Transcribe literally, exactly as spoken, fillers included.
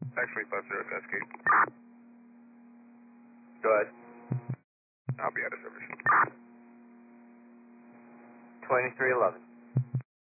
Actually, five zero to escape. Go ahead. I'll be out of service. twenty-three eleven.